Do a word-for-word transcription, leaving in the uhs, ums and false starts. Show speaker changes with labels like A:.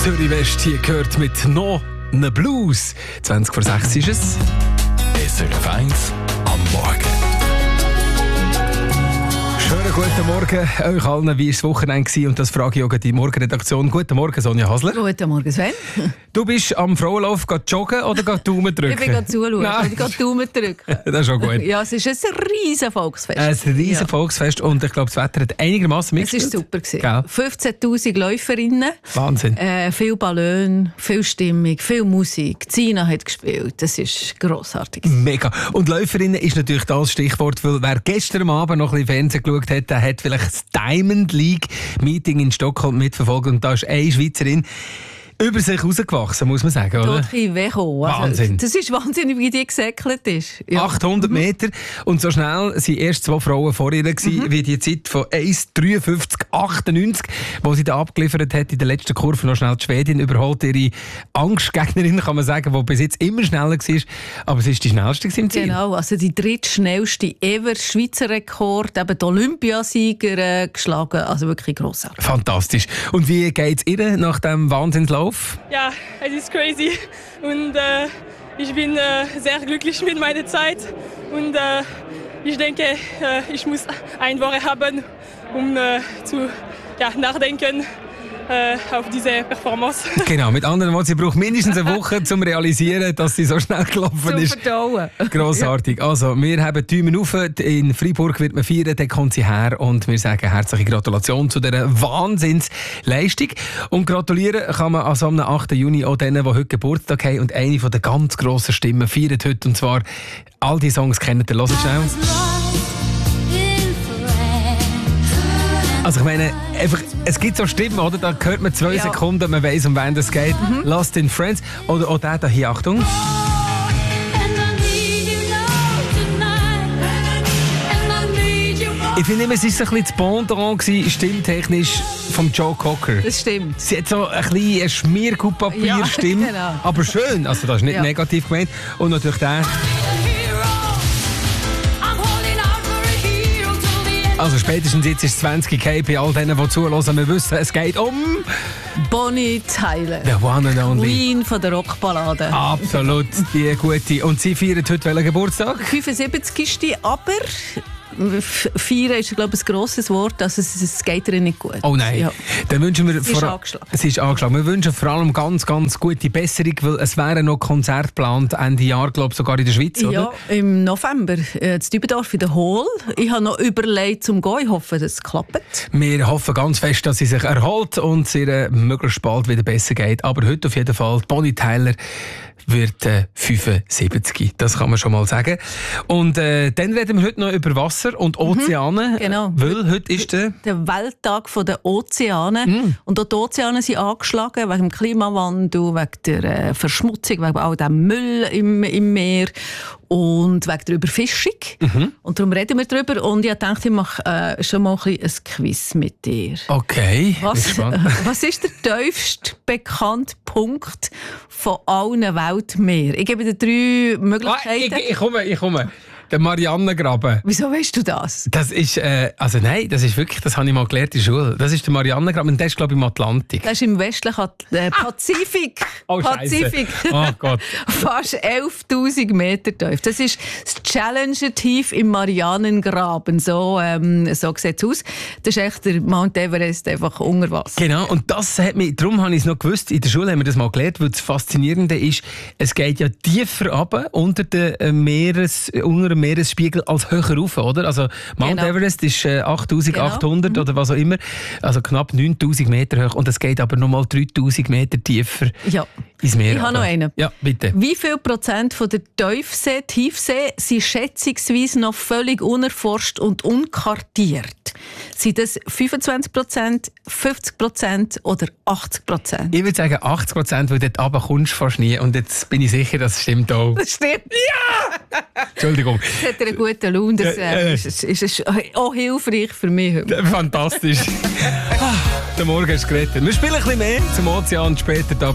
A: Zürich West hier gehört mit «No ne Blues». zwanzig vor sechs ist es.
B: S R F eins am Morgen.
A: Schönen guten Morgen euch allen. Wie war das Wochenende? Und das frage ich auch die Morgenredaktion. Guten Morgen, Sonja Hasler.
C: Guten Morgen, Sven.
A: Du bist am Frauenlauf joggen oder Daumen drücken?
C: Ich bin gerade zuschauen. Ich gehe Daumen drücken.
A: Das ist schon gut.
C: Ja, es ist ein riesen Volksfest.
A: Ein riesen
C: ja.
A: Volksfest und ich glaube, das Wetter hat einigermaßen mitgespielt.
C: Es war super. fünfzehntausend Läuferinnen.
A: Wahnsinn.
C: Äh, viel Ballon, viel Stimmung, viel Musik. Zina hat gespielt. Das ist grossartig.
A: Mega. Und Läuferinnen ist natürlich das Stichwort, weil wer gestern Abend noch ein bisschen Fernsehen geschaut hat, der hat vielleicht das Diamond League Meeting in Stockholm mitverfolgt und da ist eine Schweizerin über sich rausgewachsen, muss man sagen, oder?
C: Also,
A: Wahnsinn.
C: das ist wahnsinnig, wie die gesäckelt ist. Ja.
A: achthundert Meter und so schnell waren erst zwei Frauen vor ihr gewesen, mhm. wie die Zeit von eins dreiundfünfzig achtundneunzig, die sie da abgeliefert hat in der letzten Kurve. Noch schnell die Schwedin überholt ihre Angstgegnerin, kann man sagen, die bis jetzt immer schneller war, aber sie ist die schnellste im Ziel.
C: Genau, also die drittschnellste ever Schweizer Rekord, eben die Olympiasieger äh, geschlagen, also wirklich grossartig.
A: Fantastisch. Und wie geht es ihr nach dem Wahnsinnslauf?
D: Ja, es ist crazy und äh, ich bin äh, sehr glücklich mit meiner Zeit und äh, ich denke, äh, ich muss eine Woche haben, um äh, zu ja, nachdenken äh, auf diese Performance.
A: Genau, mit anderen Worten, sie braucht mindestens eine Woche, um zu realisieren, dass sie so schnell gelaufen ist.
C: Zum Verdauen.
A: Grossartig. Also, wir haben die Daumen auf. In Freiburg wird man feiern, dann kommt sie her und wir sagen herzliche Gratulation zu dieser Wahnsinnsleistung. Und gratulieren kann man an so einem achten Juni auch denen, die heute Geburtstag haben und eine von den ganz grossen Stimmen feiert heute. Und zwar, all die Songs kennen ihr. Hört schnell. Also ich meine, einfach, es gibt so Stimmen, oder? Da hört man zwei ja. Sekunden, man weiss, um wen es geht. Mhm. Lost in Friends. Oder auch der hier, Achtung. Ich finde immer, es war so ein bisschen das Pendant gewesen, stimmtechnisch vom Joe Cocker.
C: Das stimmt.
A: Sie hat so ein bisschen eine Schmierkuhpapier-Stimme,
C: ja, genau.
A: aber schön. Also das ist nicht ja. negativ gemeint. Und natürlich der. Also spätestens jetzt ist es zwanzig K bei all denen, die zuhören. Wir wissen, es geht um...
C: Bonnie Tyler.
A: The one and only.
C: Queen von der Rockballade.
A: Absolut, die gute. Und sie feiert heute welchen Geburtstag?
C: fünfundsiebzigste aber... Feiern ist, glaube ich, ein grosses Wort, also es geht ihr nicht gut.
A: Oh nein. Ja. Dann wünschen wir
C: sie ist vor... angeschlagen.
A: Sie ist angeschlagen. Wir wünschen vor allem ganz, ganz gute Besserung, weil es wären noch Konzerte geplant, Ende Jahr, glaube ich, sogar in der Schweiz, oder?
C: Ja, im November, äh, in Dübendorf in der Hall. Ich habe noch überlegt zum Gehen. Ich hoffe, das klappt.
A: Wir hoffen ganz fest, dass sie sich erholt und es ihr äh, möglichst bald wieder besser geht. Aber heute auf jeden Fall, Bonnie Tyler wird äh, fünfundsiebzig. Das kann man schon mal sagen. Und äh, dann reden wir heute noch über Wasser und Ozeane.
C: Mhm, genau.
A: Weil heute ist der...
C: der Welttag der Ozeane. Mhm. Und auch die Ozeane sind angeschlagen wegen dem Klimawandel, wegen der äh, Verschmutzung, wegen all dem Müll im, im Meer und wegen der Überfischung. Mhm. Und darum reden wir darüber. Und ich dachte, ich mache äh, schon mal ein, ein Quiz mit dir.
A: Okay,
C: was, was ist der tiefste bekannte Punkt von allen Weltmeeren? Ich gebe dir drei Möglichkeiten.
A: Ah, ich, ich komme, ich komme. Der Marianengraben.
C: Wieso weißt du das?
A: Das ist, äh, also nein, das ist wirklich, das habe ich mal gelernt in der Schule. Das ist der Marianengraben und der ist, glaube ich, im Atlantik.
C: Das ist im westlichen äh, Pazifik.
A: Oh,
C: Pazifik.
A: Oh Gott.
C: Fast elftausend Meter tief. Das ist das Challenger-Tief im Marianengraben. So, ähm, so sieht es aus. Das ist echt der Mount Everest einfach unter Wasser.
A: Genau, und das hat mich, darum habe ich es noch gewusst, in der Schule haben wir das mal gelernt, weil das Faszinierende ist, es geht ja tiefer runter unter den Meeres, unter dem Meeresspiegel als höher rauf, oder? Also Mount
C: genau.
A: Everest ist äh, achttausendachthundert
C: genau.
A: oder was auch immer, also knapp neuntausend Meter hoch und es geht aber nochmal dreitausend Meter tiefer
C: ja.
A: ins Meer.
C: Ich habe noch einen.
A: Ja, bitte.
C: Wie viel Prozent von der Tiefsee, Tiefsee sind schätzungsweise noch völlig unerforscht und unkartiert? Sind das fünfundzwanzig Prozent, fünfzig Prozent oder achtzig Prozent?
A: Ich würde sagen achtzig Prozent, weil dort runter kommst du fast nie und jetzt bin ich sicher, das stimmt auch.
C: Das stimmt.
A: Ja! Entschuldigung.
C: Das hat einen guten Lohn. Das äh,
A: äh,
C: ist, ist, ist auch hilfreich für mich.
A: Fantastisch. Der Morgen ist gerettet. Wir spielen ein bisschen mehr zum Ozean später. Da